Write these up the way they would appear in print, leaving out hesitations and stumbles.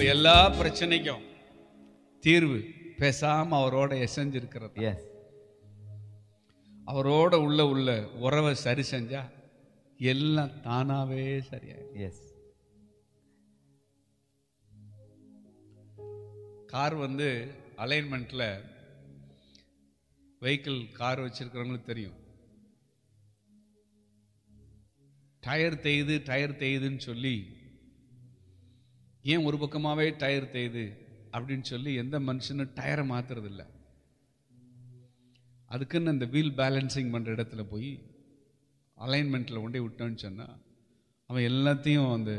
எல்லா பிரச்சனைக்கும் தீர்வு பேசாம அவரோட எசைஞ்சிருக்கிறது. அவரோட உள்ள உறவை சரி செஞ்சா எல்லாம் தானாவே சரியாயிடும். கார் அலைன்மெண்ட்ல வெஹிக்கிள் கார் வச்சிருக்கிறவங்களுக்கு தெரியும். டயர் தேயுதுன்னு சொல்லி ஏன் ஒரு பக்கமாவே டயர் தேயுது அப்படின்னு சொல்லி எந்த மனுஷனும் டயரை மாத்துறது இல்லை. அதுக்குன்னு அந்த வீல் பேலன்சிங் பண்ற இடத்துல போய் அலைன்மெண்ட்ல கொண்டே விட்டோன்னு சொன்னா அவன் எல்லாத்தையும் அந்த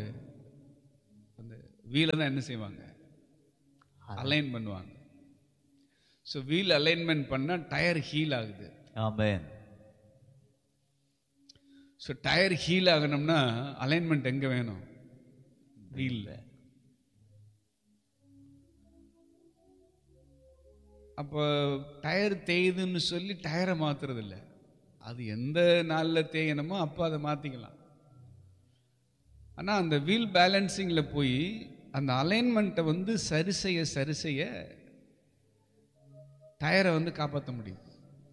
வீலை தான் என்ன செய்வாங்க, அலைன் பண்ணுவாங்க. ஸோ வீல் அலைன்மெண்ட் பண்ணா டயர் ஹீல் ஆகுது. ஆமென். ஸோ டயர் ஹீல் ஆகணும்னா அலைன்மெண்ட் எங்க வேணும்? வீல்ல. அப்போ டயர் தேயுதுன்னு சொல்லி டயரை மாத்துறது இல்லை. அது எந்த நாளில் தேயணுமோ அப்போ அதை மாற்றிக்கலாம். ஆனால் அந்த வீல் பேலன்சிங்கில் போய் அந்த அலைன்மெண்ட்டை சரி செய்ய டயரை காப்பாற்ற முடியும்.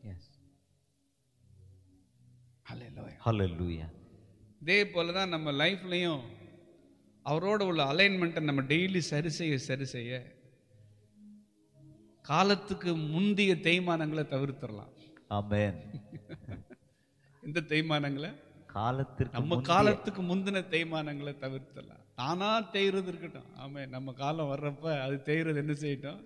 இதே போல தான் நம்ம லைஃப்லையும் அவரோட உள்ள அலைன்மெண்ட்டை நம்ம டெய்லி சரி செய்ய காலத்துக்கு முந்தைய தேய்மானங்களை தவிர்த்திடலாம். ஆமென். இந்த தேய்மானங்களை நம்ம காலத்துக்கு முந்தின தேய்மானங்களை தவிர்த்திடலாம். தானா தேய்றது இருக்கட்டும். ஆமென். நம்ம காலம் வர்றப்ப அது தேய்றது என்ன செய்யட்டும்.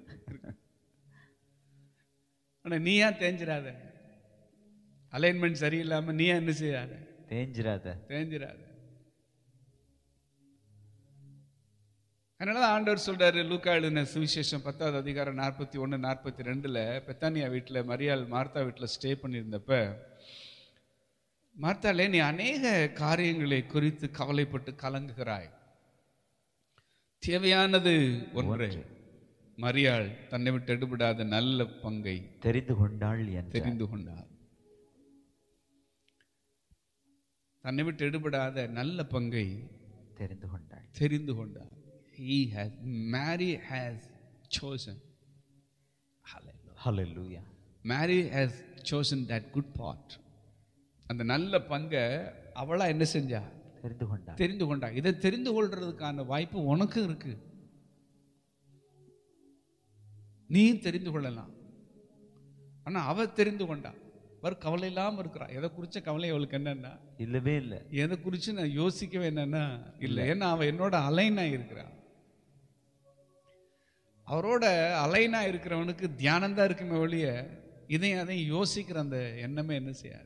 ஆனா நீயா தேஞ்சிராத. அலைன்மெண்ட் சரியில்லாம நீயா என்ன செய்யாத, தேஞ்சிராத. அதனால ஆண்டவர் சொல்றாரு, லூக்கா எழுதின சுவிசேஷம் 10வது அதிகாரம் 41, 42 பெத்தானியா வீட்டில் மரியாள் மார்த்தா வீட்டில் ஸ்டே பண்ணியிருந்தப்ப, மார்த்தாலே நீ அநேக காரியங்களை குறித்து கவலைப்பட்டு கலங்குகிறாய், தேவையானது ஒன்று, மரியாள் தன்னை விட்டு எடுபடாத நல்ல பங்கை தெரிந்து கொண்டாள். தன்னை விட்டு எடுபடாத நல்ல பங்கை தெரிந்து கொண்டாள். Mary has chosen. Hallelujah. Mary has chosen that good part. அந்த நல்ல பங்கை அவளா என்ன செஞ்சா? தெரிந்து கொண்டா. இதை தெரிந்து கொள்றதுக்கான வாய்ப்பு உனக்கு இருக்கு. நீ தெரிந்து கொள்ளலாம். ஆனா அவ தெரிந்து கொண்டா. அவர் கவலை இல்லாம இருக்கிறா. எதை குறிச்ச கவலை அவளுக்கு என்னன்னா இல்லவே இல்லை. எதை குறிச்சு நான் யோசிக்கவே என்னன்னா இல்லை. ஏன்னா அவ என்னோட அலைனா இருக்கிறா. அவரோட அலைனா இருக்கிறவனுக்கு தியானம் தான் இருக்குமே ஒழிய அதையும் யோசிக்கிற அந்த எண்ணமே என்ன செய்யாது.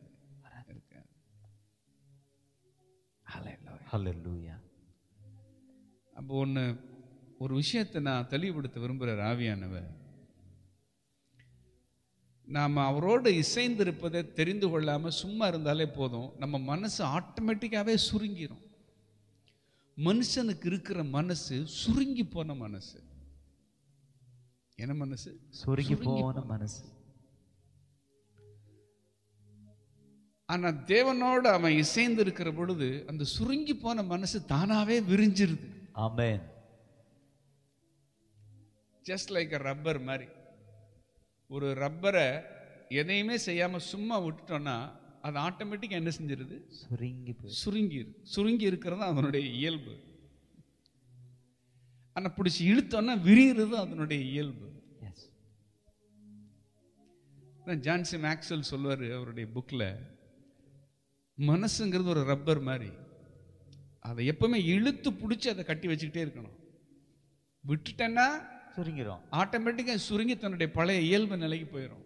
அப்போ ஒரு விஷயத்தை நான் தெளிவுபடுத்த விரும்புகிற ஆவியானவர், நாம் அவரோடு இசைந்திருப்பதை தெரிந்து கொள்ளாம சும்மா இருந்தாலே போதும், நம்ம மனசு ஆட்டோமேட்டிக்காவே சுருங்கிரும். மனுஷனுக்கு இருக்கிற மனசு சுருங்கி போன மனசு. என்ன மனசு? சுருங்கி போன மனசு. ஆனா தேவனோட அவன் இசைந்து இருக்கிற பொழுது அந்த சுருங்கி போன மனசு தானாவே விரிஞ்சிருது. ஆமென். ஜஸ்ட் லைக் a ரப்பர் மாதிரி. ஒரு ரப்பரை எதையுமே செய்யாம சும்மா விட்டுட்டோம்னா அது ஆட்டோமேட்டிக்கா என்ன செஞ்சிருது? சுருங்கி இருக்கிறது அதனுடைய இயல்பு. ஆனா பிடிச்சி இழுத்தோன்னா விரிகிறது அதனுடைய இயல்பு. ஜான்சி மேக்ஸ்வெல் சொல்வாரு அவருடைய புக்ல, மனசுங்கிறது ஒரு ரப்பர் மாதிரி. அதை எப்பவுமே இழுத்து பிடிச்சி அதை கட்டி வச்சுக்கிட்டே இருக்கணும். விட்டுட்டேன்னா சுருங்கிரும். ஆட்டோமேட்டிக்கா சுருங்கி தன்னுடைய பழைய இயல்பு நிலைக்கு போயிடும்.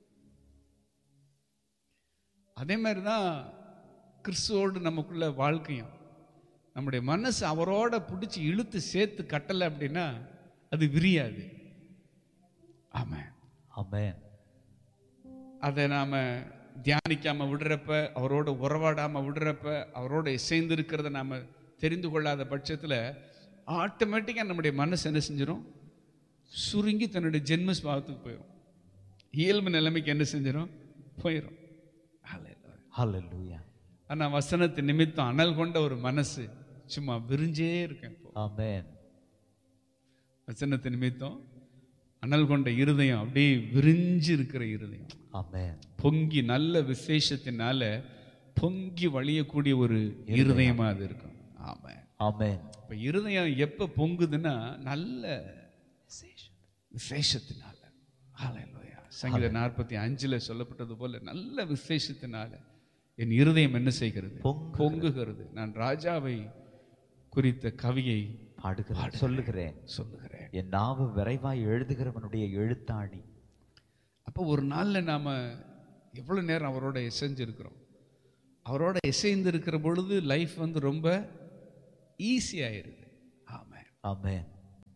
அதே மாதிரிதான் கிறிஸ்துவோடு நமக்குள்ள வாழ்க்கையும். நம்முடைய மனசு அவரோட பிடிச்சி இழுத்து சேர்த்து கட்டலை அப்படின்னா அது விரியாது. ஆமென். ஆமென். அதை நாம தியானிக்காம விடுறப்ப, அவரோட உறவாடாம விடுறப்ப, அவரோட இசைந்து இருக்கிறத நாம தெரிந்து கொள்ளாத பட்சத்தில் ஆட்டோமேட்டிக்கா நம்முடைய மனசு என்ன செஞ்சிடும்? சுருங்கி தன்னுடைய ஜென்ம ஸ்வபாவத்துக்கு போயிடும். இயல்பு நிலைமைக்கு என்ன செஞ்சிடும்? போயிடும். ஹல்லேலூயா. ஆனா வசனத்து நிமித்தம் அனல் கொண்ட ஒரு மனசு சும்மா விரிஞ்சே இருக்கேன். ஆமென். வசனத்து நிமித்தம் அனல் கொண்ட இருதயம் அப்படியே விரிஞ்சு இருக்கிற இருதயம். ஆமென். பொங்கி நல்ல விசேஷத்தினால பொங்கி வழியக்கூடிய ஒரு இருதயமா அது இருக்கும். ஆமென். ஆமென். இப்ப இருதயம் எப்ப பொங்குதுன்னா நல்ல விசேஷத்தினால. ஹல்லேலூயா. சங்கீதம் 45 சொல்லப்பட்டது போல நல்ல விசேஷத்தினால என் இருதயம் என்ன செய்கிறது? பொங்குகிறது. நான் ராஜாவை குறித்த கவியை சொல்லுகிறேன். என் நாவு விரைவாய் எழுதுகிறவனுடைய எழுத்தாணி. அப்போ ஒரு நாள்ல நாம எவ்வளவு நேரம் அவரோட இசைஞ்சிருக்கிறோம். அவரோட இசைந்து இருக்கிற பொழுது லைஃப் வந்து ரொம்ப ஈஸியாயிருது. ஆமென். ஆமென்.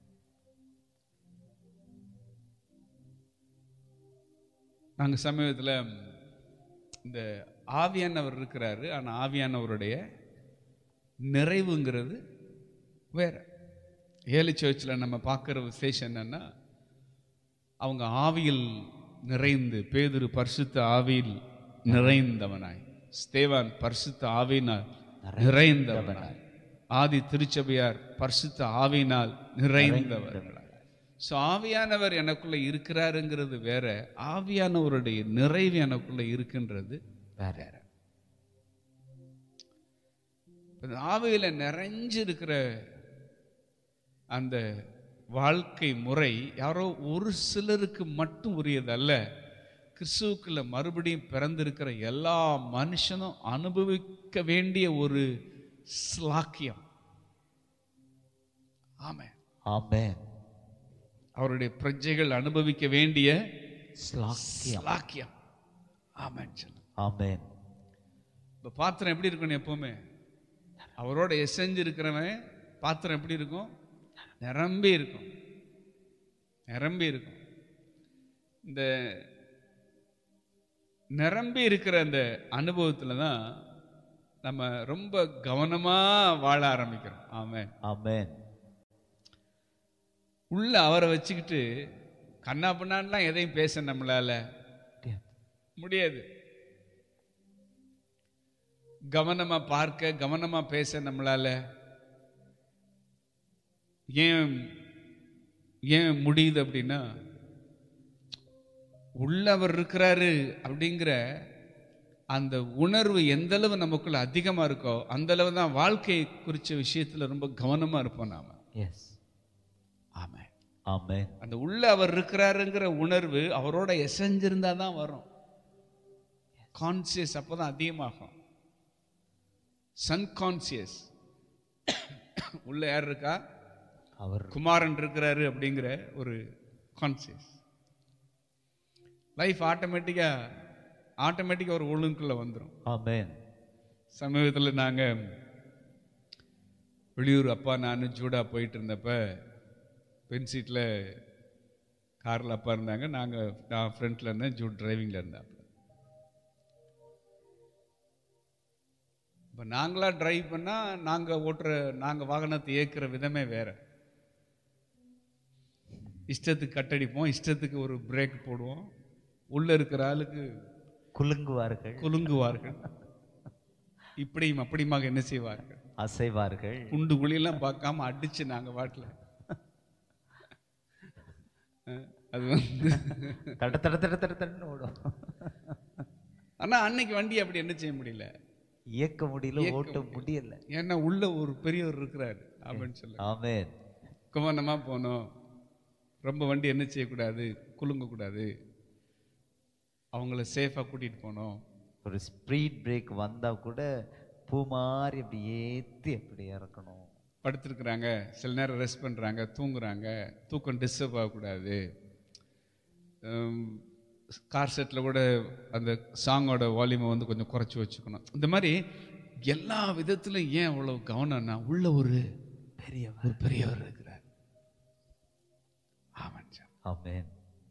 நாங்க சமீபத்தில் இந்த ஆவியானவர் இருக்கிறாரு, ஆனா ஆவியானவருடைய நிறைவுங்கிறது வேற. ஏழு சர்ச்சில் நம்ம பார்க்குற விசேஷம் என்னன்னா, அவங்க ஆவியில் நிறைந்து, பேதுரு பரிசுத்த ஆவியில் நிறைந்தவனாய், ஸ்தேவான் பரிசுத்த ஆவியினால் நிறைந்தவனாய், ஆதி திருச்சபையார் பரிசுத்த ஆவியினால் நிறைந்தவர்களாய். ஸோ ஆவியானவர் எனக்குள்ள இருக்கிறாருங்கிறது வேற, ஆவியானவருடைய நிறைவு எனக்குள்ள இருக்கின்றது வேற. ஆவியில நிறைஞ்சு இருக்கிற அந்த வாழ்க்கை முறை யாரோ ஒரு சிலருக்கு மட்டும் உரியதல்ல. கிறிஸ்துவுக்குள்ள மறுபடியும் பிறந்திருக்கிற எல்லா மனுஷனும் அனுபவிக்க வேண்டிய ஒரு ஸ்லாக்கியம். ஆமென். ஆமென். அவருடைய பிரஜைகள் அனுபவிக்க வேண்டிய ஸ்லாக்கியம். ஆமென். ஆமென். இப்ப பாத்திரம் எப்படி இருக்கணும்? எப்பவுமே அவரோட எசைஞ்சு இருக்கிறவன் பாத்திரம் எப்படி இருக்கும்? நிரம்பி இருக்கும். நிரம்பி இருக்கும். இந்த நிரம்பி இருக்கிற அந்த அனுபவத்துல தான் நம்ம ரொம்ப கவனமா வாழ ஆரம்பிக்கிறோம். ஆமென். ஆமென். உள்ள அவரை வச்சுக்கிட்டு கண்ணா பண்ணான்லாம் எதையும் பேச நம்மளால முடியாது. கவனமா பார்க்க, கவனமா பேச நம்மளால ஏன் முடியுது அப்படின்னா, உள்ளவர் இருக்கிறாரு அப்படிங்கிற அந்த உணர்வு எந்த அளவு நமக்குள்ள அதிகமா இருக்கோ அந்த அளவு தான் வாழ்க்கை குறிச்ச விஷயத்துல ரொம்ப கவனமா இருப்போம் நாம. எஸ். ஆமென். ஆமென். அந்த உள்ள அவர் இருக்கிறாருங்கிற உணர்வு அவரோட எசைஞ்சிருந்தா தான் வரும். கான்சியஸ் அப்பதான் அதிகமாகும். சன்கான்சியஸ் உள்ள யார் இருக்கா? அவர் குமாரன் இருக்கிறாரு அப்படிங்கிற ஒரு கான்சியஸ். லைஃப் ஆட்டோமேட்டிக்கா ஒரு ஒழுங்குக்குள்ள வந்துடும். ஆமென். சமீபத்தில் நாங்க வெளியூர் அப்பா நான் ஜூடா போயிட்டு இருந்தப்ப பென் சீட்டில் காரில் அப்பா இருந்தாங்க, நான் ஃப்ரண்ட்ல இருந்தேன், ஜூட் டிரைவிங்கில் இருந்தாங்க. இப்போ நாங்களா டிரைவ் பண்ணால் நாங்கள் வாகனத்தை இயக்குற விதமே வேற. இஷ்டத்துக்கு கட்டடிப்போம், இஷ்டத்துக்கு ஒரு பிரேக் போடுவோம். உள்ள இருக்கிற ஆளுக்கு குலுங்குவார்கள். இப்படியும் அப்படியுமாக என்ன செய்வார்கள்? அசைவார்கள். குண்டு குழியெல்லாம் பார்க்காம அடிச்சு நாங்க வாட்டில் அது வந்து தட ஓடும். ஆனா அன்னைக்கு வண்டி அப்படி என்ன செய்ய முடியல, இயக்க முடியல, ஓட்ட முடியல. ஏன்னா உள்ள ஒரு பெரியவர் இருக்கிறாரு அப்படின்னு சொல்ல. ஆமென். கவனமா போனோம். ரொம்ப வண்டி என்ன செய்யக்கூடாது, குலுங்க கூடாது. அவங்கள சேஃபா கூட்டிட்டு போனோம். ஒரு ஸ்பீட் பிரேக் வந்தா கூட பூ மாதிரி அப்படி ஏத்தி அப்படி இறக்கணும். படுத்திருக்கிறாங்க, சில நேரம் ரெஸ்ட் பண்றாங்க, தூங்குறாங்க. தூக்கம் டிஸ்டர்ப் ஆகக்கூடாது. கார் செட்டில் கூட அந்த சாங்கோட வால்யூமை வந்து கொஞ்சம் குறைச்சி வச்சுக்கணும். இந்த மாதிரி எல்லா விதத்திலும் ஏன் அவ்வளவு கவனம்னா, உள்ள ஒரு பெரியவர் இருக்கிறார். ஆமென்.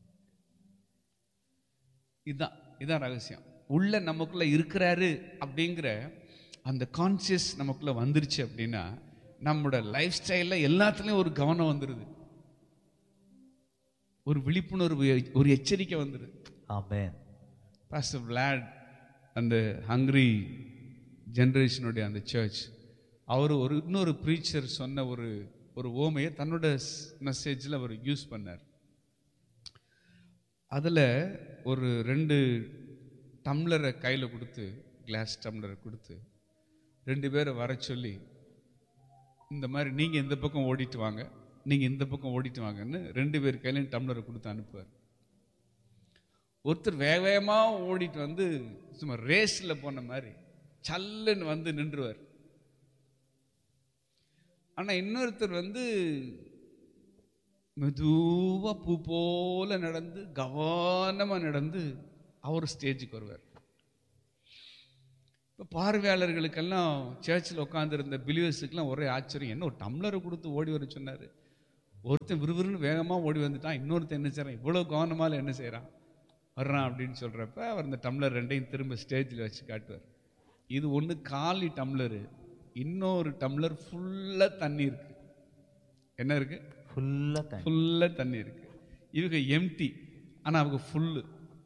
இதுதான் ரகசியம். உள்ள நமக்குள்ள இருக்கிறாரு அப்படிங்கிற அந்த கான்சியஸ் நமக்குள்ள வந்துருச்சு அப்படின்னா, நம்மளோட லைஃப் ஸ்டைல்ல எல்லாத்துலயும் ஒரு கவனம் வந்துருது, ஒரு விழிப்புணர்வு, ஒரு எச்சரிக்கை வந்துருது. ஆமென். பாஸ்டர் விளாட் அந்த ஹங்கிரி ஜெனரேஷனுடைய அந்த சர்ச், அவர் இன்னொரு ப்ரீச்சர் சொன்ன ஒரு ஓமையை தன்னோட மெசேஜில் அவர் யூஸ் பண்ணார். அதில் ஒரு 2 டம்ளரை கையில் கொடுத்து, கிளாஸ் டம்ளரை கொடுத்து 2 பேரை வர சொல்லி, இந்த மாதிரி நீங்கள் இந்த பக்கம் ஓடிட்டு வாங்க, நீங்கள் இந்த பக்கம் ஓடிட்டு வாங்கன்னு 2 பேர் கையிலையும் டம்ளரை கொடுத்து அனுப்புவார். ஒருத்தர் வேக வேகமாக ஓடிட்டு வந்து சும்மா ரேஸில் போன மாதிரி சல்லுன்னு வந்து நின்றுவார். ஆனால் இன்னொருத்தர் வந்து மெதுவாக பூ போல நடந்து கவனமாக நடந்து அவர் ஸ்டேஜுக்கு வருவார். இப்போ பார்வையாளர்களுக்கெல்லாம் சர்ச்சில் உட்காந்துருந்த பிலீவர்ஸுக்கெல்லாம் ஒரே ஆச்சரியம், என்ன ஒரு டம்ளரை கொடுத்து ஓடி வர சொன்னார், ஒருத்தன் விறுவிறுன்னு வேகமாக ஓடி வந்துட்டான், இன்னொருத்தன் என்ன செய்கிறான், இவ்வளோ கவனமாக என்ன செய்கிறான் வர்றான் அப்படின்னு சொல்கிறப்ப அவர் இந்த டம்ளர் 2ஐயும் திரும்ப ஸ்டேஜில் வச்சு காட்டுவார். இது ஒன்று காலி டம்ளரு, இன்னொரு டம்ளர் ஃபுல்லாக தண்ணி இருக்கு. என்ன இருக்கு? ஃபுல்லாக தண்ணி இருக்கு. இவங்க எம்டி, ஆனால் அவங்க ஃபுல்லு.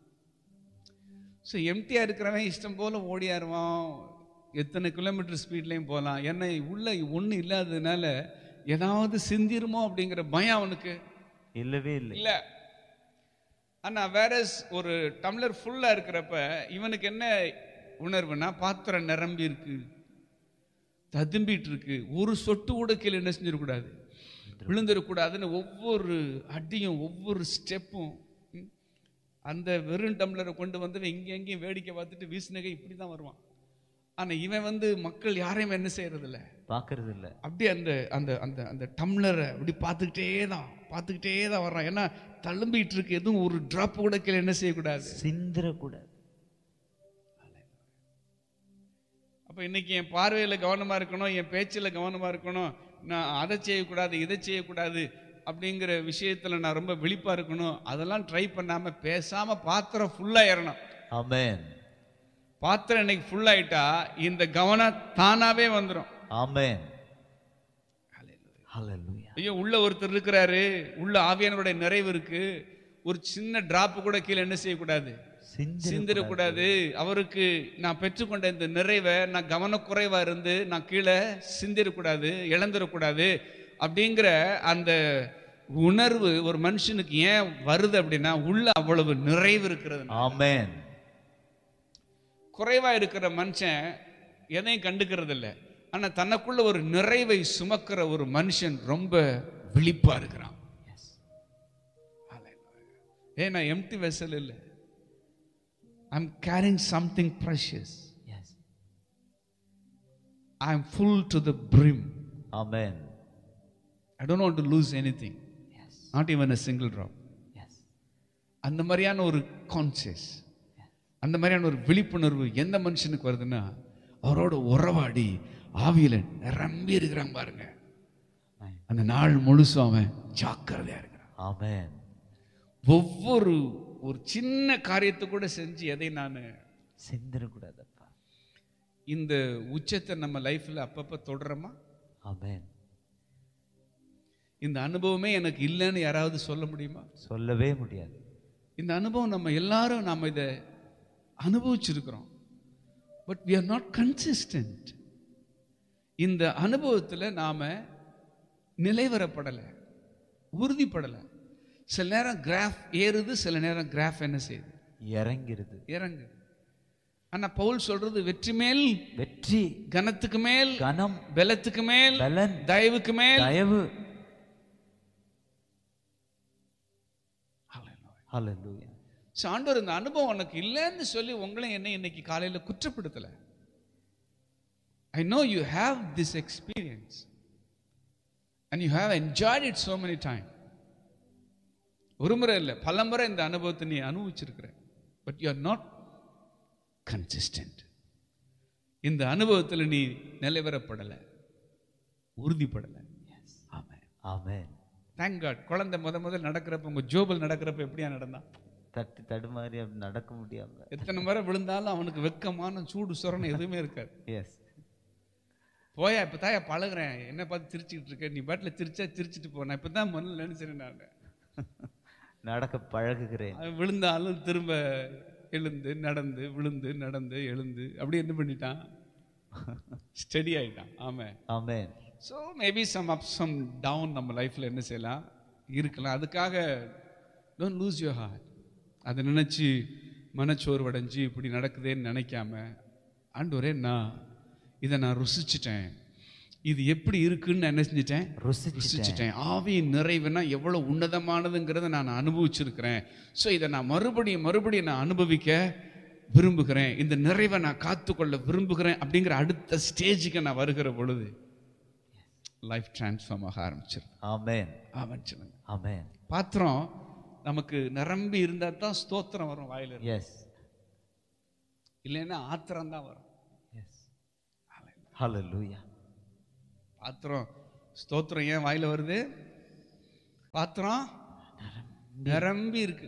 ஸோ எம்டியாக இருக்கிறவன் இஷ்டம் போல் ஓடியாருவான், எத்தனை கிலோமீட்டர் ஸ்பீட்லேயும் போகலாம். ஏன்னா உள்ள ஒன்றும் இல்லாததுனால ஏதாவது சிந்திருமோ அப்படிங்கிற பயம் அவனுக்கு இல்லவே இல்லை. ஆனால் வேற ஒரு டம்ளர் ஃபுல்லாக இருக்கிறப்ப இவனுக்கு என்ன உணர்வுனா, பாத்திரம் நிரம்பி இருக்கு, ததும்பிட்டு இருக்கு, ஒரு சொட்டு கூட கீழே என்ன செஞ்சிடக்கூடாது, விழுந்துடக்கூடாதுன்னு ஒவ்வொரு அடியும் ஒவ்வொரு ஸ்டெப்பும் அந்த வெறும் டம்ளரை கொண்டு வந்து இங்கே எங்கேயும் வேடிக்கை பார்த்துட்டு வீசினகை இப்படி தான் வருவான். ஆனால் இவன் வந்து மக்கள் யாரையும் என்ன செய்யறதில்ல, பார்க்கறது இல்லை. அப்படி அந்த அந்த அந்த அந்த டம்ளரை அப்படி பார்த்துக்கிட்டே தான் வர்றான். ஏன்னா தழும்பிட்டு இருக்கு, எதுவும் ஒரு டிராப் கூட கீழே என்ன செய்யக்கூடாது, சிந்திரக்கூடாது. அப்போ இன்னைக்கு என் பார்வையில் கவனமாக இருக்கணும், என் பேச்சில் கவனமாக இருக்கணும், நான் அதை செய்யக்கூடாது இதை செய்யக்கூடாது அப்படிங்கிற விஷயத்தில் நான் ரொம்ப விழிப்பாக இருக்கணும். அதெல்லாம் ட்ரை பண்ணாமல் பேசாமல் பாத்திரம் ஃபுல்லாக ஏறணும். ஆமென். பாத்திரம் இன்னைக்கு ஃபுல்லாயிட்டா இந்த கவனம் தானாவே வந்துடும். ஆமென். ஹல்லேலூயா. ஐயோ, உள்ள ஒருத்தர் இருக்கிறாரு, உள்ள ஆவியானவருடைய நிறைவு இருக்கு, ஒரு சின்ன டிராப் கூட கீழே என்ன செய்யக்கூடாது, சிந்திடக்கூடாது. அவருக்கு நான் பெற்றுக்கொண்ட இந்த நிறைவை நான் கவனக்குறைவா இருந்து நான் கீழே சிந்திடக்கூடாது, இழந்துடக்கூடாது அப்படிங்கிற அந்த உணர்வு ஒரு மனுஷனுக்கு ஏன் வருது அப்படின்னா, உள்ள அவ்வளவு நிறைவு இருக்கிறது. ஆமென். குறைவா இருக்கிற மனுஷன் எதையும் கண்டுக்கிறது இல்லை. ஆனா தனக்குள்ள ஒரு நிறைவை சுமக்கிற ஒரு மனுஷன் ரொம்ப விழிப்பா இருக்கிறான். ஏன்னா எம்டி வெசல் இல்லை, I'm carrying something precious. Yes. I'm full to the brim. Amen. I don't want to lose anything. Yes. Not even a single drop. Yes. அந்த மாதிரியான ஒரு கான்சியஸ், அந்த மாதிரியான ஒரு விழிப்புணர்வு எந்த மனுஷனுக்கு வருதுன்னா, அவரோட உறவாடி ஆவியில நிரம்பி இருக்கிறான் பாருங்க, அந்த நாள் முழுசும் அவன் ஜாக்கிரதையா இருக்கிறான். ஆமென். ஒவ்வொரு ஒரு சின்ன காரியத்தை கூட செஞ்சு எதை நான் சிந்திடக்கூடாதப்பா. இந்த உச்சத்தை நம்ம லைஃப்ல அப்பப்ப தொடரமா? ஆமென். இந்த அனுபவமே எனக்கு இல்லைன்னு யாராவது சொல்ல முடியுமா? சொல்லவே முடியாது. இந்த அனுபவம் நம்ம எல்லாரும் நாம இதை அனுபவிச்சிருக்கிறோம். But we are not consistent. இந்த அனுபவத்தில் நாம நிலைவரப்படலை, உறுதிப்படலை. சில நேரம் கிராஃப் ஏறுது, சில நேரம் கிராஃப் என்ன செய்யுது, இறங்குது. ஆனா பவுல் சொல்றது வெற்றி மேல் வெற்றி, கனத்துக்கு மேல் கனம், பலத்துக்கு மேல் பலன், தயவுக்கு மேல் தயவு. ஹல்லேலூயா. ஆண்டவர் இந்த அனுபவம் உனக்கு இல்லைன்னு சொல்லி உங்களை என்ன இன்னைக்கு காலையில குற்றப்படுத்தல. I know you have this experience and you have enjoyed it so many times. ஒரு முறை இல்லை, பல முறை இந்த அனுபவத்தை நீ அனுபவிச்சிருக்கிற. But you are not consistent. இந்த அனுபவத்தில் நீ நிலைவரப்படலை, உறுதிப்படலை. ஆமென். ஆமென். Thank God. குழந்தை முதல் நடக்கிறப்ப, உங்க ஜோபல் நடக்கிறப்ப எப்படியா நடந்தான்? தடுமாறி அப்படி நடக்க முடியாம எத்தனை முறை விழுந்தாலும் அவனுக்கு வெக்கமான சூடு சொரணை எதுவுமே இருக்காது. எஸ். போயா இப்போ தாயா பழகுறேன், என்ன பார்த்து சிரிச்சுக்கிட்டு இருக்க, நீ பாட்டில் சிரிச்சிட்டு போனேன், இப்போ தான் முதல்ல நினைச்சேன் நான் நடக்க பழகுகிறேன். விழுந்தாலும் திரும்ப எழுந்து நடந்து, விழுந்து நடந்து எழுந்து, அப்படி என்ன பண்ணிட்டான், ஸ்டெடி ஆயிட்டான். ஆமென். ஆமென். So maybe some ups some down நம்ம லைஃப்பில் என்ன செய்யலாம் இருக்கலாம். அதுக்காக டோன்ட் லூஸ் யுவர் ஹார்ட். அதை நினச்சி மனச்சோர்வடைஞ்சு இப்படி நடக்குதேன்னு நினைக்காம, ஆண்டவரே இதை நான் ருசிச்சிட்டேன், இது எப்படி இருக்குன்னு என்ன செஞ்சிட்டேன், ருசிச்சிட்டேன். ஆவியின் நிறைவுனா எவ்வளோ உன்னதமானதுங்கிறத நான் அனுபவிச்சிருக்கிறேன். ஸோ இதை நான் மறுபடியும் நான் அனுபவிக்க விரும்புகிறேன், இந்த நிறைவை நான் காத்துக்கொள்ள விரும்புகிறேன் அப்படிங்கிற அடுத்த ஸ்டேஜுக்கு நான் வருகிற பொழுது லைஃப் டிரான்ஸ்ஃபார்ம் ஆக ஆரம்பிச்சிடும். ஆமென். ஆமென் சொல்லுங்க. ஆமென். பாத்திரம் நமக்கு நிரம்பி இருந்தால் தான் ஸ்தோத்திரம் வரும் வாயில. எஸ். இல்லைன்னா ஆத்திரம் தான் வரும். எஸ். ஹல்லேலூயா. பாத்திரம் ஸ்தோத்திரம் ஏன் வாயில வருது? பாத்திரம் நிரம்பி இருக்கு.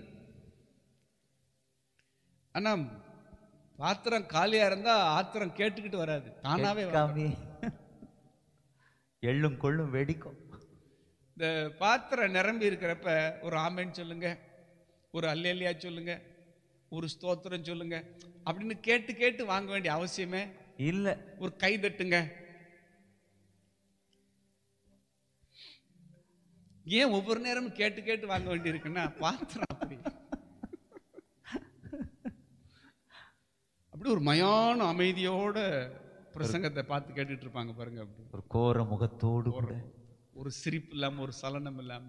ஆனா பாத்திரம் காலியா இருந்தா ஆத்திரம் கேட்டுக்கிட்டு வராது, தானாவே வராது. எள்ளும் கொள்ளும் வெடிக்கும். இந்த பாத்திரம் நிரம்பி இருக்கிறப்ப ஒரு ஆமென் சொல்லுங்க, ஒரு அல்லேலியா சொல்லுங்க, ஒரு ஸ்தோத்திரம் சொல்லுங்க அப்படின்னு கேட்டு கேட்டு வாங்க வேண்டிய அவசியமே இல்ல. ஒரு கை தட்டுங்க. ஏன் ஒவ்வொரு நேரமும் கேட்டு கேட்டு வாங்க வேண்டி இருக்குன்னா பாத்திரம் அப்படி அப்படி ஒரு மயான அமைதியோட பிரசங்கத்தை பார்த்து கேட்டுட்டு இருப்பாங்க பாருங்க. அப்படி ஒரு கோர முகத்தோடு கூட, ஒரு சிரிப்பு இல்லாம, ஒரு சலனம் இல்லாம.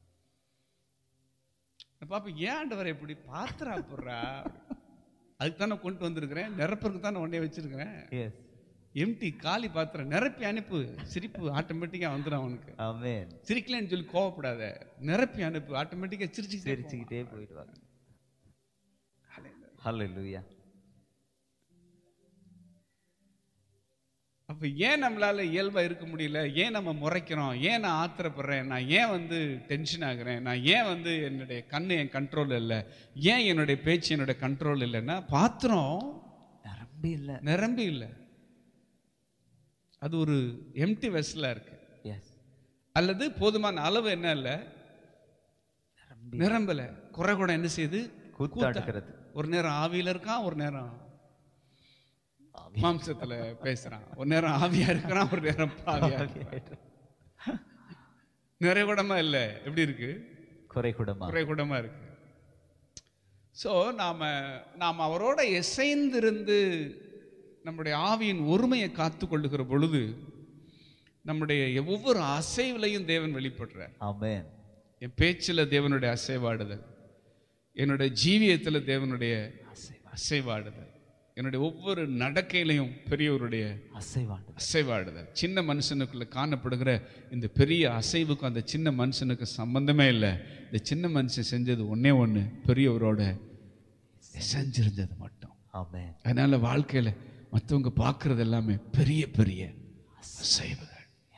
பாப்பா ஏன் ஆண்டவரை இப்படி பாத்திரம் அப்புறா, அதுக்கு தானே கொண்டு வந்திருக்கிறேன், நிரப்பருக்கு தானே ஒன்னே வச்சிருக்கிறேன். எம்டி காலி பாத்திரம் நிரப்பி அனுப்பு, சிரிப்பு ஆட்டோமேட்டிக்கா வந்துடும் அவனுக்கு. ஆமென். சிரிக்கலன்னு சொல்லி கோவப்படாத, நிரப்பி அனுப்பு, ஆட்டோமேட்டிக்கா சிரிச்சுக்கிட்டே போயிடுவாங்க. ஹல்லேலூயா. அப்ப ஏன் நம்மளால இயல்பா இருக்க முடியல? ஏன் நம்ம முறைக்கிறோம்? ஏன் நான் ஆத்திரப்படுறேன்? நான் ஏன் டென்ஷன் ஆகுறேன்? நான் ஏன் என்னுடைய கண்ணு என் கண்ட்ரோல் இல்லை? ஏன் என்னுடைய பேச்சு என்னுடைய கண்ட்ரோல் இல்லைன்னா பாத்திரம் நிரம்பி இல்லை. அது ஒரு எம்டி வெஸ்லா இருக்கு. அல்லது போதுமான அளவு என்ன இல்லை, நிரம்பல. குறை கூட என்ன செய்யுது, கூத்தாடுகிறது. ஒரு நேரம் ஆவியில இருக்கான், ஒரு நேரம் மாம்சத்துல பேசுறான், ஒரு நேரம் ஆவியா இருக்கிறான், ஒரு நேரம் பாவியா. நிறைகுடமா இல்ல, எப்படி இருக்கு, குறைகுடமா இருக்கு. சோ நாம அவரோட இசைந்திருந்து நம்முடைய ஆவியின் ஒருமையை காத்து கொள்ளுகிற பொழுது நம்முடைய ஒவ்வொரு அசைவிலையும் தேவன் வெளிப்படுறார். ஆமென். என் பேச்சுல தேவனுடைய அசைவாடுதல், என்னுடைய ஜீவியத்துல தேவனுடைய அசைவாடுதல், என்னுடைய ஒவ்வொரு நடக்கையிலையும் பெரியவருடைய அசைவாடுதல். சின்ன மனுஷனுக்குள்ள காணப்படுகிற இந்த பெரிய அசைவுக்கும் அந்த சின்ன மனுஷனுக்கு சம்பந்தமே இல்லை. இந்த சின்ன மனுஷன் செஞ்சது ஒன்னே ஒண்ணு, பெரியவரோட செஞ்சிருந்தது மட்டும். அதனால வாழ்க்கையில மற்றவங்க பார்க்கறது எல்லாமே பெரிய பெரிய அசைவுகள்.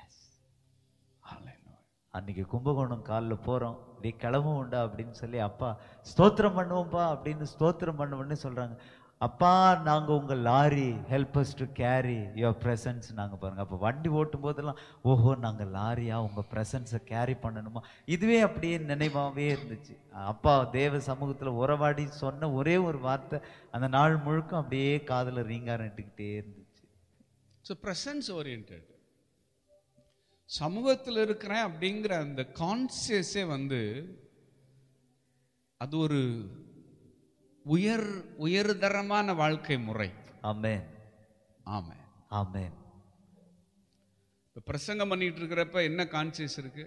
அன்னைக்கு கும்பகோணம் காலில் போறோம், நீ கிளம்ப உண்டா அப்படின்னு சொல்லி அப்பா ஸ்தோத்திரம் பண்ணுவோம்ப்பா அப்படின்னு ஸ்தோத்திரம் பண்ணுவோம்னு சொல்றாங்க. அப்பா நாங்கள் உங்கள் lorry, help us to carry your presence. நாங்கள் பாருங்கள், அப்போ வண்டி ஓட்டும் போதெல்லாம் ஓஹோ நாங்கள் லாரியா உங்கள் ப்ரெசன்ஸை கேரி பண்ணணுமா, இதுவே அப்படியே நினைவாகவே இருந்துச்சு. அப்பா தேவ சமூகத்தில் உறவாடி சொன்ன ஒரே ஒரு வார்த்தை அந்த நாள் முழுக்க அப்படியே காதில் ரீங்காரட்டுக்கிட்டே இருந்துச்சு. ஸோ ப்ரெசன்ஸ் ஓரியன்டட் சமூகத்தில் இருக்கிறேன் அப்படிங்கிற அந்த கான்சியஸே அது ஒரு உயர்தரமான வாழ்க்கை முறை. ஆமென். ஆமென். ஆமென். இப்ப பிரசங்கம் பண்ணிட்டு இருக்கிறப்ப என்ன கான்சியஸ் இருக்கு?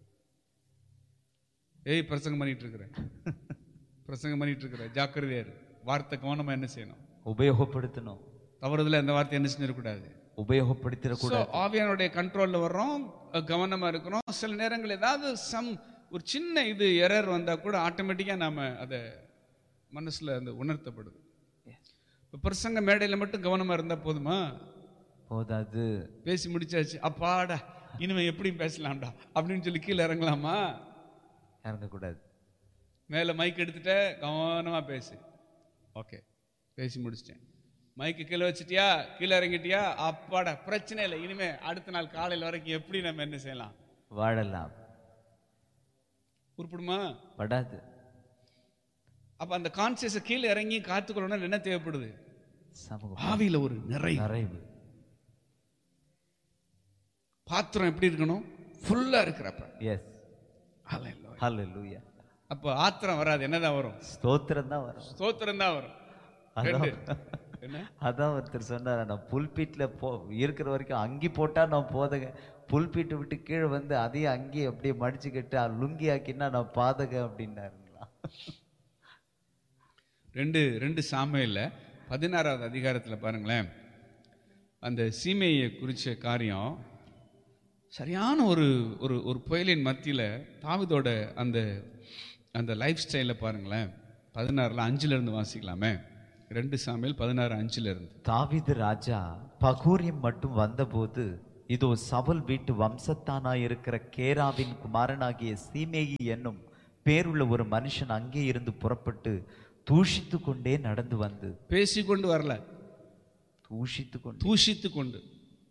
ஏய் பிரசங்கம் பண்ணிட்டு இருக்கிற ஜாக்கிரதையா இரு, வார்த்தை கவனமா என்ன செய்யணும், உபயோகப்படுத்தணும். தவறுதல அந்த வார்த்தை என்ன செஞ்சிடக்கூடாது, உபயோகப்படுத்திடக்கூடாது. ஆவியானுடைய கண்ட்ரோல்ல வர்றோம், கவனமா இருக்கிறோம். சில நேரங்கள் ஏதாவது ஒரு சின்ன எரர் வந்தா கூட ஆட்டோமேட்டிக்கா நாம அதை மனசுல உணர்த்தப்படுது. இப்ப பிரசங்க மேடையில மட்டும் கவனமா இருந்தா போதுமா? போதாது. பேசி முடிச்சாச்சு, அப்பாடா இனிமே எப்படி பேசலாம்டா அப்படின்னு சொல்லி கீழே இறங்கலாமா? இறங்கக்கூடாது. மேல மைக் எடுத்துட்ட, கவனமா பேசு. ஓகே, பேசி முடிச்சிட்டேன். மைக்கு கீழே வச்சுட்டியா, கீழே இறங்கிட்டியா, அப்பாடா பிரச்சனை இல்லை, இனிமே அடுத்த நாள் காலையில் வரைக்கும் எப்படி நம்ம என்ன செய்யலாம், வாழலாம். உருப்படுமா? படாது. அப்ப அந்த கான்சியஸ் கீழே இறங்கி காத்துக்கொள்ளணும். என்ன தேவைப்படுது? ஆவியில ஒரு நிறைவு. பாத்திரம் எப்படி இருக்கணும்? ஃபுல்லா இருக்கிறப்ப. எஸ், ஹல்லேலூயா. அப்போ ஆத்திரம் வராது, என்னதான் வரும்? ஸ்தோத்திரம் தான் வரும். ஸ்தோத்திரம் தான் வரும். அதான் ஒருத்தர் சொன்னார், நான் புல்பீட்ல இருக்கிற வரைக்கும் அங்கி போட்டா நான் போதக, புல்பீட்டை விட்டு கீழே வந்து அதையும் அங்கேயே அப்படியே மடிச்சுக்கிட்டு லுங்கி ஆக்கினா நான் பாதக அப்படின்னாருங்களா. 2 சாமுவேல்ல 16வது அதிகாரத்தில் பாருங்களேன், அந்த சீமையை குறித்த காரியம் சரியான ஒரு ஒரு ஒரு புயலின் மத்தியில் தாவீதோட அந்த அந்த லைஃப் ஸ்டைலில் பாருங்களேன். 16:5 வாசிக்கலாமே. 2 சாமுவேல் 16:5. தாவீது ராஜா பகூரியம் மட்டும் வந்தபோது, இதோ சவுல் வீட்டு வம்சத்தானாயிருக்கிற கேராவின் குமாரனாகிய சீமேயி என்னும் பேருள்ள ஒரு மனுஷன் அங்கே இருந்து புறப்பட்டு தூஷித்து கொண்டே நடந்து வந்து, பேசிக்கொண்டு வரல, தூஷித்து கொண்டு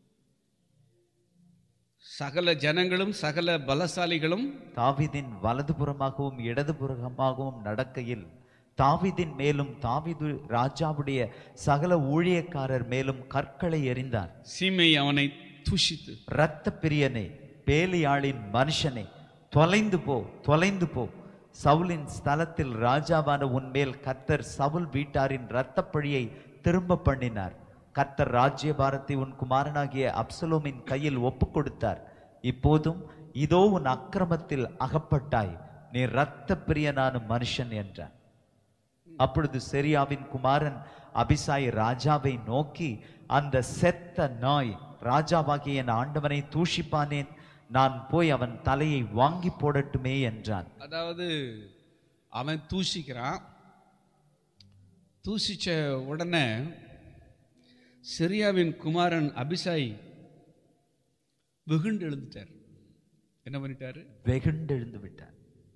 சகல ஜனங்களும் சகல பலசாலிகளும் தாவீதின் வலதுபுறமாகவும் இடதுபுறமாகவும் நடக்கையில் தாவீதின் மேலும் தாவீது ராஜாவுடைய சகல ஊழியக்காரர் மேலும் கற்களை எறிந்தான். சீமை அவனை தூஷித்து, இரத்த பிரியனே, பேலியாளின் மனுஷனே, தொலைந்து போ, தொலைந்து போ. சவுலின் ஸ்தலத்தில் ராஜாவான உன்மேல் கர்த்தர் சவுல் வீட்டாரின் இரத்த பழியை திரும்ப பண்ணினார். கர்த்தர் ராஜ்யபாரத்தை உன் குமாரனாகிய அப்சலோமின் கையில் ஒப்பு கொடுத்தார். இப்போதும் இதோ உன் அக்கிரமத்தில் அகப்பட்டாய், நீ இரத்த பிரியனான மனுஷன் என்றார். அப்பொழுது செரியாவின் குமாரன் அபிசாய் ராஜாவை நோக்கி, அந்த செத்த நாய் ராஜாவாகிய என் ஆண்டவனை தூஷிப்பானேன், நான் போய் அவன் தலையை வாங்கி போடட்டுமே என்றான். அதாவது அவன் தூஷிக்கிறான். தூஷிச்ச உடனே செரியாவின் குமாரன் அபிசாய் வெகுண்டு எழுந்துட்டார். என்ன பண்ணிட்டாரு? வெகுண்டு எழுந்து விட்டார்.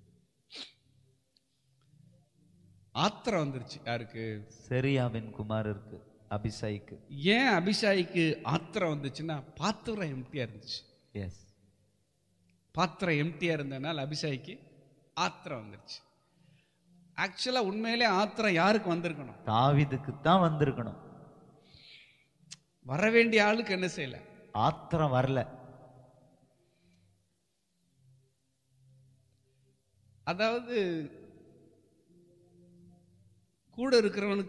ஆத்திரம் வந்துருச்சு. யாருக்கு? செரியாவின் குமாரருக்கு, அபிசாய்க்கு. ஏன் அபிசாய்க்கு ஆத்திரம் வந்துச்சுன்னா, பாத்திரம் எம்டியா இருந்துச்சு. எஸ், பாத்திரம் எம்டியா இருந்ததுனால அபிசாய்க்கு ஆத்திரம் வந்துருச்சு. ஆக்சுவலா உண்மையிலே ஆத்திரம் யாருக்கு வந்திருக்கணும்? தாவீதுக்கு தான் வந்திருக்கணும். வர வேண்டிய ஆளுக்கு என்ன செய்யல? ஆத்திரம் வரல. அதாவது கூட இருக்கிறவனை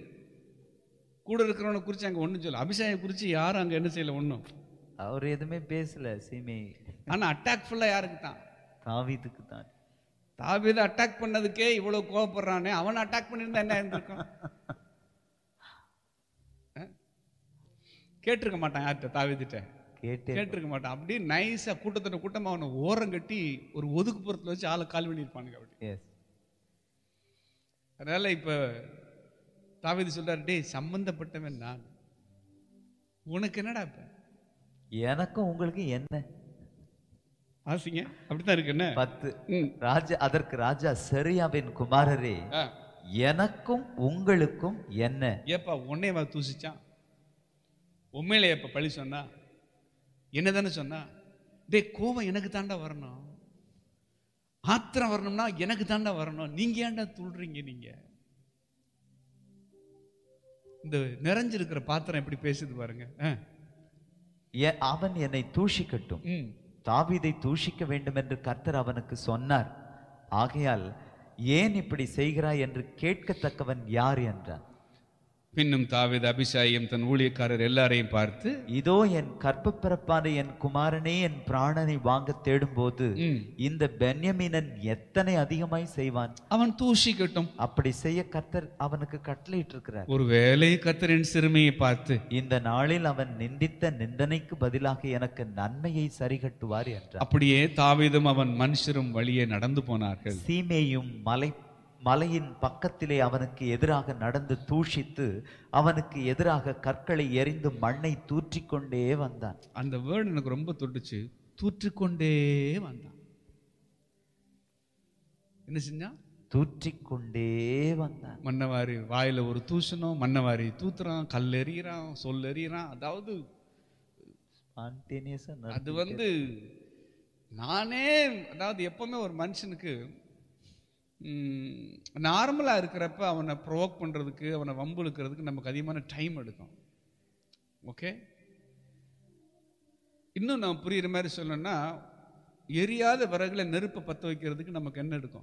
குறிச்சு அங்க ஒண்ணும் சொல்ல, அபிஷேக குறிச்சு யாரும் அங்க என்ன செய்யல, ஒண்ணும் அவர் எதுவுமே பேசல சீமை. ஆனா அட்டாக் ஃபுல்லா யாருக்கு தான்? தாவீதுக்கு தான். தாவீது அட்டாக் பண்ணதுக்கே இவ்வளவு கோவப்படுறானே, அவன் அட்டாக் பண்ணிருந்தா என்ன இருந்திருக்கும்? கேட்டிருக்க மாட்டான். யார்கிட்ட? தாவீதுட்ட கேட்டிருக்க மாட்டான். அப்படி நைஸா கூட்டத்தோட கூட்டமா அவனை ஓரம் கட்டி ஒரு ஒதுக்குப்புறத்துல வச்சு ஆளை கால் பண்ணிருப்பானுங்க. அப்படி அதனால இப்ப தாவீது சொல்றாரு, டேய் சம்பந்தப்பட்டவன் நான், உனக்கு என்னடா? இப்ப எனக்கும் உங்களுக்கு என்ன ஆசிங்க? அப்படித்தான் இருக்கு. என்ன 10 ராஜா, அதற்கு ராஜா, செரியாவின் குமாரரே, எனக்கும் உங்களுக்கும் என்ன? ஏப்பா உன்னைய தூசிச்சான்? உண்மையில எப்ப பழி சொன்னா? என்னதானே சொன்னா? டே கோவம் எனக்கு தாண்டா வரணும், ஆத்திரம் வரணும்னா எனக்கு தாண்டா வரணும், நீங்க ஏன்டா துள்றீங்க? நீங்க இந்த நிறைஞ்சிருக்கிற பாத்திரம் எப்படி பேசுது பாருங்க. அவன் என்னை தூஷிக்கட்டும், தாவீதை தூஷிக்க வேண்டும் என்று கர்த்தர் அவனுக்கு சொன்னார். ஆகையால் ஏன் இப்படி செய்கிறாய் என்று கேட்கத்தக்கவன் யார் என்றான். பின்னும் தாவீது அபிஷாயும் தன் ஊழியக்காரர் எல்லாரையும் பார்த்து, இதோ என் கற்பப்பிறப்பான என் குமாரனே என் பிராணனை வாங்க தேடும் போது இந்த பென்யமீனன் எத்தனை அதிகமாய் செய்வான், அவன் தூஷிக்கட்டும். அப்படி செய்ய கர்த்தர் அவனுக்கு கட்டளையிட்டு இருக்கிறார். ஒருவேளை கர்த்தரின் சிறுமையை பார்த்து இந்த நாளில் அவன் நிந்தித்த நிந்தனைக்கு பதிலாக எனக்கு நன்மையை சரிகட்டுவார் என்றார். அப்படியே தாவீதும் அவன் மனுஷரும் வழியே நடந்து போனார்கள். சீமேயும் மலையின் பக்கத்திலே அவனுக்கு எதிராக நடந்து தூஷித்து அவனுக்கு எதிராக கற்களை எறிந்து மண்ணை தூற்றிக்கொண்டே வந்தான். அந்த வேர்டு எனக்கு ரொம்ப தொட்டுச்சு. தூற்றிக்கொண்டே வந்தான். என்ன செஞ்சான்? தூற்றிக்கொண்டே வந்தான். மண்ணவாரி வாயில ஒரு தூசணும், மண்ணவாரி தூத்துறான், கல் எறிகிறான், சொல் எறிகிறான். அதாவது அது நானே, அதாவது எப்பவுமே ஒரு மனுஷனுக்கு நார்மலா இருக்கிறப்ப அவனை ப்ரோவோக் பண்றதுக்கு, அவனை வம்புழுக்கிறதுக்கு நமக்கு அதிகமான டைம் எடுக்கும். ஓகே, இன்னும் நான் புரியுற மாதிரி சொல்லணும்னா, எரியாத விறகுல நெருப்பை பற்ற வைக்கிறதுக்கு நமக்கு என்ன எடுக்கும்?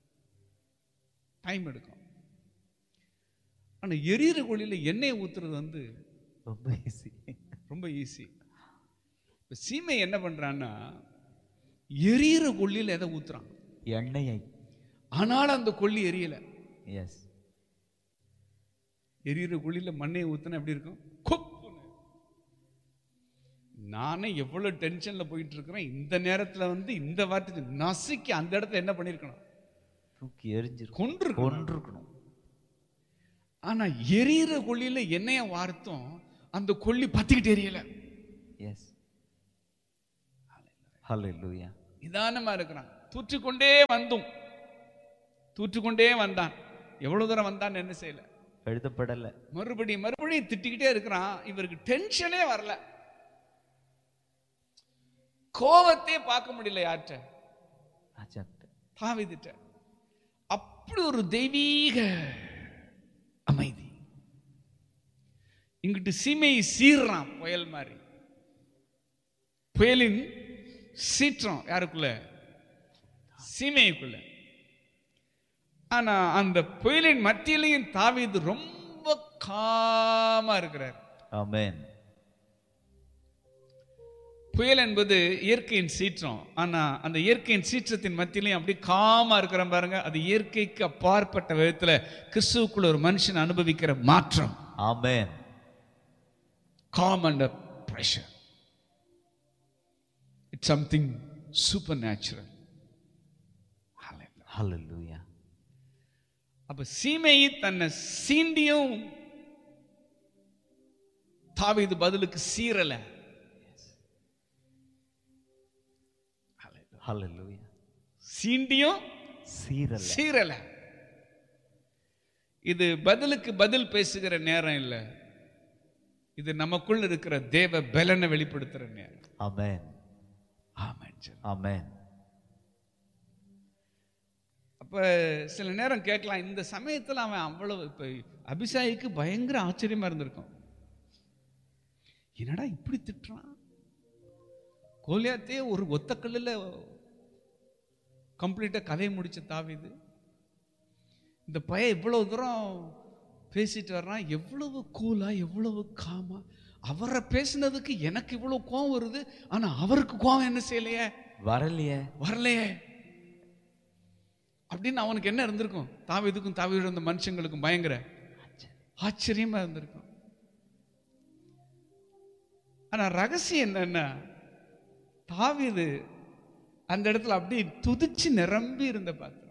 டைம் எடுக்கும். ஆனா எரியிற கொள்ளியில எண்ணெயை ஊத்துறது ரொம்ப ஈஸி. ரொம்ப ஈஸி. இப்ப சீமை என்ன பண்றான்னா, எரியிற கொள்ளியில எதை ஊத்துறான்? எண்ணெயை. ஆனாலும் அந்த கொள்ளி எரியல. எஸ். எரியிற கொள்ளியில மண்ணையை ஊத்துனா எப்படி இருக்கும்? கொப்புன்னு. நானே எவ்வளவு டென்ஷன்ல போயிட்டு இருக்கிறேன், இந்த நேரத்துல இந்த வார்த்தை நசுக்கி அந்த இடத்துல என்ன பண்ணிருக்கணும்? தூக்கி எரிஞ்சு கொன்றிருக்கணும். ஆனா எரியிற கொள்ளியில எண்ணெய வார்த்தோம், அந்த கொள்ளி பத்திக்கிட்டு எரியல. எஸ். ஹல்லேலூயா. நிதானமா இருக்கிறான். தூற்றிக்கொண்டே வந்தான். எவ்வளவு தூரம் வந்தான் என்ன செய்யல, எழுதப்படல. மறுபடியும் திட்டிக்கிட்டே இருக்கிறான். இவருக்கு டென்ஷனே வரல, கோபத்தையே பார்க்க முடியல. யார்கிட்ட? தாவீதுட்ட. அப்படி ஒரு தெய்வீக அமைதி. இங்கிட்டு சீமையை சீர்றான் புயல் மாதிரி. புயலின் சீற்றம் யாருக்குள்ள? சீமைக்குள்ள. ஆனா அந்த புயலின் மத்தியிலையும் தாவீது ரொம்ப காமா இருக்கிறார். ஆமென். புயல் என்பது இயற்கையின் சீற்றம். ஆனா அந்த இயற்கையின் சீற்றத்தின் மத்தியிலையும் அப்படி காமா இருக்கிற பாருங்க. அது இயற்கைக்கு அப்பாற்பட்ட விதத்துல கிறிஸ்துவுக்குள்ள ஒரு மனுஷன் அனுபவிக்கிற மாற்றம். ஆமென். Calm under pressure. It's something supernatural. Hallelujah. அப்ப சீமையை தன்னை சீண்டியும் தாவீது பதிலுக்கு சீரல. Hallelujah. சீண்டியும் சீரல. இது பதிலுக்கு பதில் பேசுகிற நேரம் இல்ல, இது நமக்குள்ள இருக்கிற தேவ பலனை வெளிப்படுத்துற நேரம். ஆமென். ஆமென். ஆமென். அப்ப சில நேரம் கேட்கலாம், இந்த சமயத்துல அவன் அவ்வளவு, இப்ப அபிஷாயிக்கு பயங்கர ஆச்சரியமா இருந்திருக்கும். என்னடா இப்படி திட்டுறான், கோலியாத்தே ஒரு ஒத்த கல்லுல கம்ப்ளீட்டா கதையை முடிச்ச தாவீது, இந்த பையன் இவ்வளவு தூரம் பேசிட்டு வர்றான், எவ்வளவு கூலா எவ்வளவு காமா. அவரை பேசினதுக்கு எனக்கு இவ்வளவு கோவம் வருது, ஆனா அவருக்கு கோவம் என்ன செய்யலையே, வரலையே அப்படின்னு அவனுக்கு என்ன இருந்திருக்கும்? தாவீதுக்கும் தாவீது இருந்த மனுஷங்களுக்கும் பயங்கர ஆச்சரியமா இருந்திருக்கும். ஆனா ரகசியம் என்னன்னா, தாவீது அந்த இடத்துல அப்படி துதிச்சு நிரம்பி இருந்த பார்த்து